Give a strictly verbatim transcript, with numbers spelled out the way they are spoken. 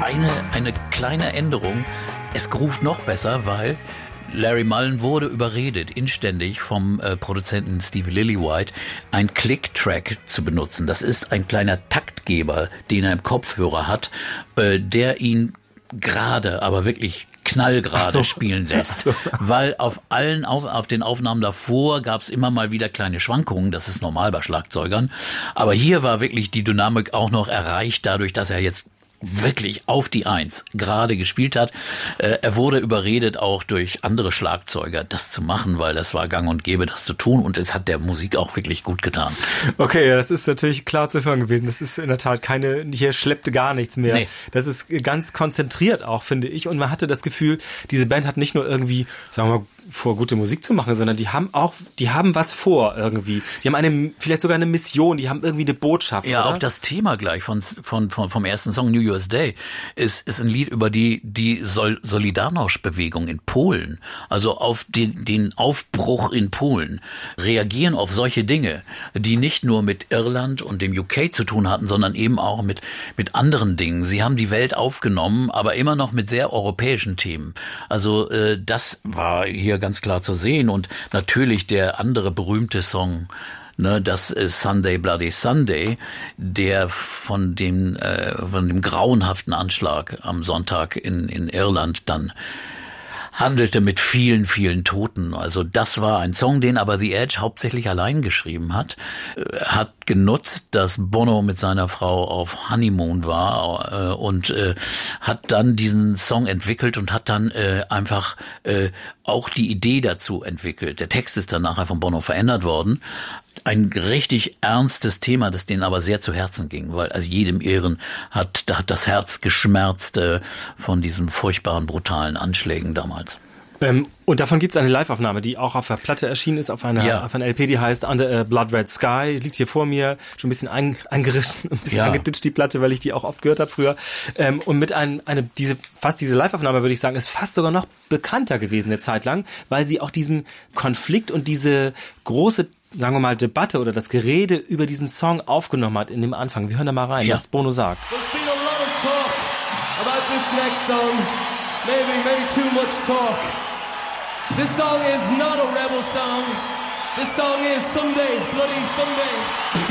eine, eine kleine Änderung. Es groovt noch besser, weil Larry Mullen wurde überredet, inständig vom äh, Produzenten Stevie Lillywhite, ein Click-Track zu benutzen. Das ist ein kleiner Taktgeber, den er im Kopfhörer hat, äh, der ihn gerade, aber wirklich knallgerade so. spielen lässt. So. Weil auf allen, auf, auf den Aufnahmen davor gab es immer mal wieder kleine Schwankungen. Das ist normal bei Schlagzeugern. Aber hier war wirklich die Dynamik auch noch erreicht, dadurch, dass er jetzt wirklich auf die Eins gerade gespielt hat. Äh, er wurde überredet auch durch andere Schlagzeuger, das zu machen, weil das war gang und gäbe, das zu tun, und es hat der Musik auch wirklich gut getan. Okay, ja, das ist natürlich klar zu hören gewesen. Das ist in der Tat keine, hier schleppte gar nichts mehr. Nee. Das ist ganz konzentriert auch, finde ich, und man hatte das Gefühl, diese Band hat nicht nur irgendwie, sagen wir mal, vor, gute Musik zu machen, sondern die haben auch, die haben was vor irgendwie. Die haben eine, vielleicht sogar eine Mission, die haben irgendwie eine Botschaft. Ja, oder? Auch das Thema gleich von, von, von, vom ersten Song, New Year's Day, ist, ist ein Lied über die, die Sol- Solidarność-Bewegung in Polen. Also auf den, den Aufbruch in Polen. Reagieren auf solche Dinge, die nicht nur mit Irland und dem U K zu tun hatten, sondern eben auch mit, mit anderen Dingen. Sie haben die Welt aufgenommen, aber immer noch mit sehr europäischen Themen. Also, äh, das war hier ganz klar zu sehen, und natürlich der andere berühmte Song, ne, das ist Sunday Bloody Sunday, der von dem äh, von dem grauenhaften Anschlag am Sonntag in in Irland dann handelte, mit vielen, vielen Toten. Also das war ein Song, den aber The Edge hauptsächlich allein geschrieben hat. Er hat genutzt, dass Bono mit seiner Frau auf Honeymoon war, äh, und äh, hat dann diesen Song entwickelt und hat dann äh, einfach äh, auch die Idee dazu entwickelt. Der Text ist dann nachher von Bono verändert worden. Ein richtig ernstes Thema, das denen aber sehr zu Herzen ging, weil also jedem Ehren hat, da hat das Herz geschmerzt äh, von diesen furchtbaren, brutalen Anschlägen damals. Ähm, und davon gibt es eine Live-Aufnahme, die auch auf der Platte erschienen ist, auf einer, ja. auf einer L P, die heißt Under a Blood Red Sky, liegt hier vor mir, schon ein bisschen ein, eingerissen, ein bisschen ja. angeditscht, die Platte, weil ich die auch oft gehört habe früher. Ähm, und mit einem, eine, diese, fast diese Live-Aufnahme, würde ich sagen, ist fast sogar noch bekannter gewesen eine Zeit lang, weil sie auch diesen Konflikt und diese große, sagen wir mal, Debatte oder das Gerede über diesen Song aufgenommen hat in dem Anfang. Wir hören da mal rein, ja. was Bono sagt. There's been a lot of talk about this next song. Maybe, maybe too much talk. This song is not a rebel song. This song is Sunday, Bloody Sunday.